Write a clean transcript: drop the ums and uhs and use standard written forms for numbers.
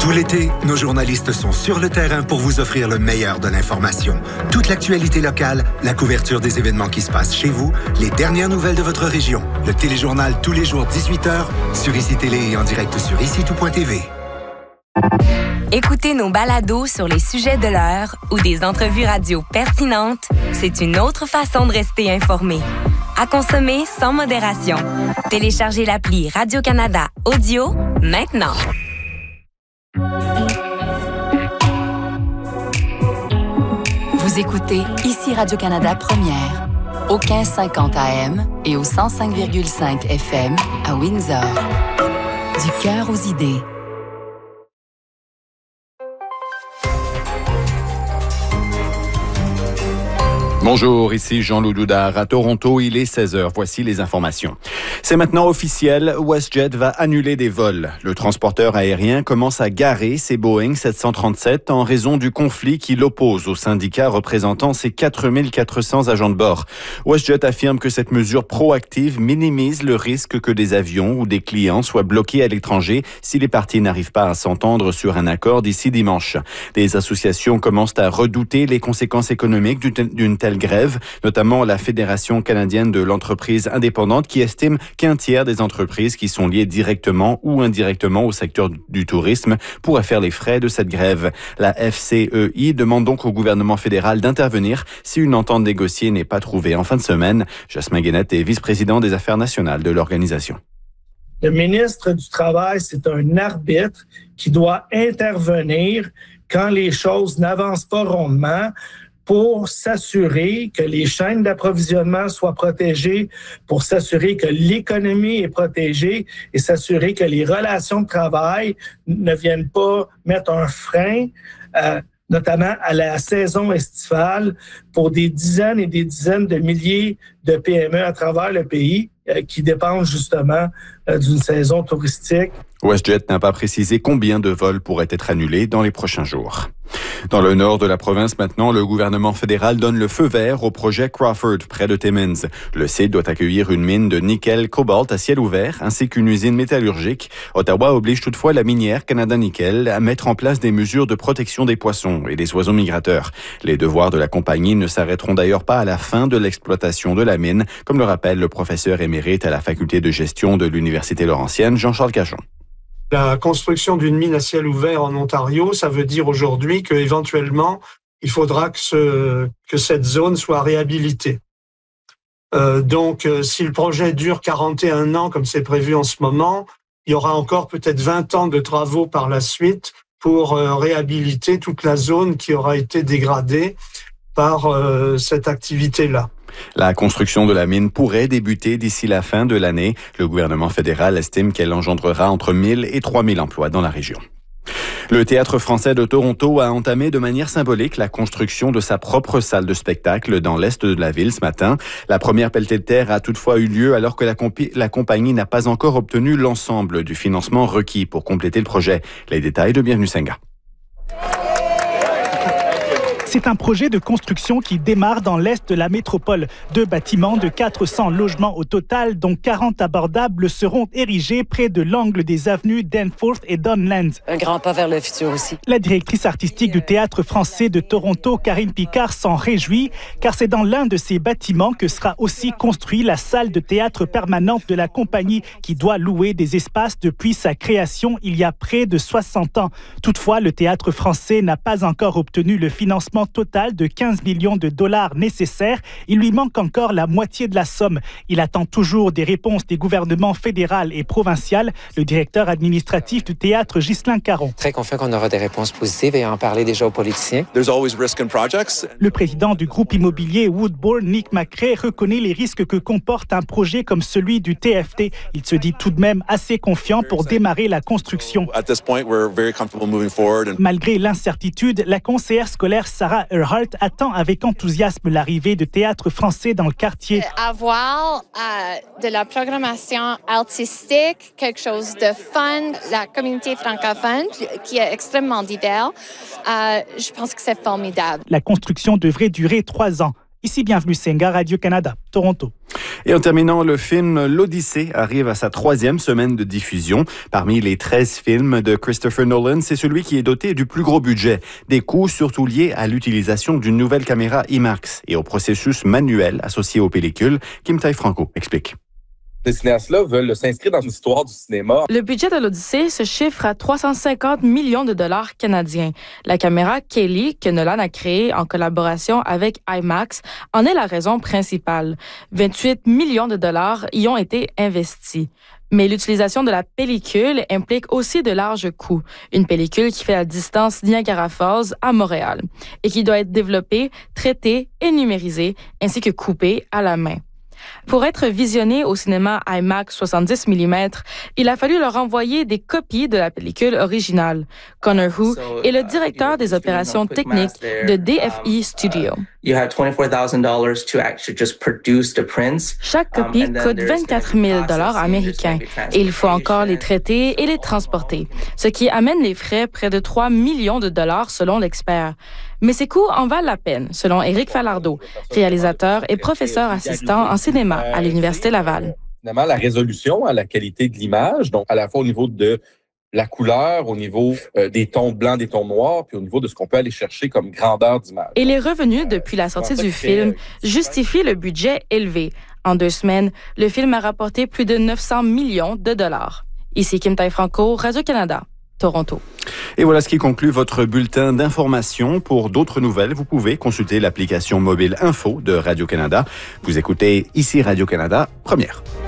Tout l'été, nos journalistes sont sur le terrain pour vous offrir le meilleur de l'information. Toute l'actualité locale, la couverture des événements qui se passent chez vous, les dernières nouvelles de votre région. Le téléjournal tous les jours 18h sur ICI Télé et en direct sur ICI-tout.tv. Écoutez nos balados sur les sujets de l'heure ou des entrevues radio pertinentes, c'est une autre façon de rester informé. À consommer sans modération. Téléchargez l'appli Radio-Canada Audio maintenant. Vous écoutez ici Radio-Canada Première, au 1550 AM et au 105,5 FM à Windsor. Du cœur aux idées. Bonjour, ici Jean-Loup Doudard. À Toronto, il est 16h. Voici les informations. C'est maintenant officiel, WestJet va annuler des vols. Le transporteur aérien commence à garer ses Boeing 737 en raison du conflit qui l'oppose au syndicat représentant ses 4400 agents de bord. WestJet affirme que cette mesure proactive minimise le risque que des avions ou des clients soient bloqués à l'étranger si les parties n'arrivent pas à s'entendre sur un accord d'ici dimanche. Des associations commencent à redouter les conséquences économiques d'une telle grève, notamment la Fédération canadienne de l'entreprise indépendante qui estime qu'un tiers des entreprises qui sont liées directement ou indirectement au secteur du tourisme pourraient faire les frais de cette grève. La FCEI demande donc au gouvernement fédéral d'intervenir si une entente négociée n'est pas trouvée en fin de semaine. Jasmin Guénette est vice-président des affaires nationales de l'organisation. Le ministre du Travail, c'est un arbitre qui doit intervenir quand les choses n'avancent pas rondement, pour s'assurer que les chaînes d'approvisionnement soient protégées, pour s'assurer que l'économie est protégée et s'assurer que les relations de travail ne viennent pas mettre un frein, notamment à la saison estivale, pour des dizaines et des dizaines de milliers de PME à travers le pays qui dépendent justement d'une saison touristique. WestJet n'a pas précisé combien de vols pourraient être annulés dans les prochains jours. Dans le nord de la province maintenant, le gouvernement fédéral donne le feu vert au projet Crawford, près de Timmins. Le site doit accueillir une mine de nickel-cobalt à ciel ouvert, ainsi qu'une usine métallurgique. Ottawa oblige toutefois la minière Canada Nickel à mettre en place des mesures de protection des poissons et des oiseaux migrateurs. Les devoirs de la compagnie ne s'arrêteront d'ailleurs pas à la fin de l'exploitation de la mine, comme le rappelle le professeur émérite à la faculté de gestion de l'Université Laurentienne, Jean-Charles Cajon. La construction d'une mine à ciel ouvert en Ontario, ça veut dire aujourd'hui qu'éventuellement, il faudra que cette zone soit réhabilitée. Donc, si le projet dure 41 ans, comme c'est prévu en ce moment, il y aura encore peut-être 20 ans de travaux par la suite pour réhabiliter toute la zone qui aura été dégradée par cette activité-là. La construction de la mine pourrait débuter d'ici la fin de l'année. Le gouvernement fédéral estime qu'elle engendrera entre 1000 et 3000 emplois dans la région. Le Théâtre français de Toronto a entamé de manière symbolique la construction de sa propre salle de spectacle dans l'est de la ville ce matin. La première pelletée de terre a toutefois eu lieu alors que la compagnie n'a pas encore obtenu l'ensemble du financement requis pour compléter le projet. Les détails de Bienvenue Senga. C'est un projet de construction qui démarre dans l'est de la métropole. 2 bâtiments de 400 logements au total, dont 40 abordables, seront érigés près de l'angle des avenues Danforth et Donlands. Un grand pas vers le futur aussi. La directrice artistique du Théâtre français de Toronto, Karine Picard, s'en réjouit, car c'est dans l'un de ces bâtiments que sera aussi construite la salle de théâtre permanente de la compagnie, qui doit louer des espaces depuis sa création il y a près de 60 ans. Toutefois, le Théâtre français n'a pas encore obtenu le financement total de 15 millions de dollars nécessaires. Il lui manque encore la moitié de la somme. Il attend toujours des réponses des gouvernements fédéral et provincial. Le directeur administratif du théâtre, Ghislain Caron. Très confiant qu'on aura des réponses positives et en parler déjà aux politiciens. Le président du groupe immobilier Woodbourne, Nick McRae, reconnaît les risques que comporte un projet comme celui du TFT. Il se dit tout de même assez confiant pour démarrer la construction. Malgré l'incertitude, la conseillère scolaire Sarah Earhart attend avec enthousiasme l'arrivée de théâtre français dans le quartier. Avoir de la programmation artistique, quelque chose de fun, la communauté francophone qui est extrêmement diverse, je pense que c'est formidable. La construction devrait durer 3 ans. Ici, bienvenue Senga, Radio-Canada, Toronto. Et en terminant, le film L'Odyssée arrive à sa 3e semaine de diffusion. Parmi les 13 films de Christopher Nolan, c'est celui qui est doté du plus gros budget. Des coûts surtout liés à l'utilisation d'une nouvelle caméra IMAX et au processus manuel associé aux pellicules. Kim Tai-Franco explique. Ces cinéastes-là veulent s'inscrire dans l'histoire du cinéma. Le budget de l'Odyssée se chiffre à 350 millions de dollars canadiens. La caméra Kelly, que Nolan a créée en collaboration avec IMAX, en est la raison principale. 28 millions de dollars y ont été investis. Mais l'utilisation de la pellicule implique aussi de larges coûts. Une pellicule qui fait la distance Niagara Falls à Montréal et qui doit être développée, traitée et numérisée, ainsi que coupée à la main. Pour être visionné au cinéma IMAX 70 mm, il a fallu leur envoyer des copies de la pellicule originale. Connor Hu est le directeur des opérations techniques de DFE Studio. Chaque copie coûte 24 000 $ américains et il faut encore les traiter et les transporter, ce qui amène les frais près de 3 millions de dollars selon l'expert. Mais ces coûts en valent la peine, selon Éric Falardeau, réalisateur et professeur assistant en cinéma à l'Université Laval. Finalement, la résolution, la qualité de l'image, donc à la fois au niveau de la couleur, au niveau des tons blancs, des tons noirs, puis au niveau de ce qu'on peut aller chercher comme grandeur d'image. Et les revenus depuis la sortie du film justifient le budget élevé. En 2 semaines, le film a rapporté plus de 900 millions de dollars. Ici Kim Tai-Franco, Radio-Canada, Toronto. Et voilà ce qui conclut votre bulletin d'information. Pour d'autres nouvelles, vous pouvez consulter l'application mobile Info de Radio-Canada. Vous écoutez ici Radio-Canada, première.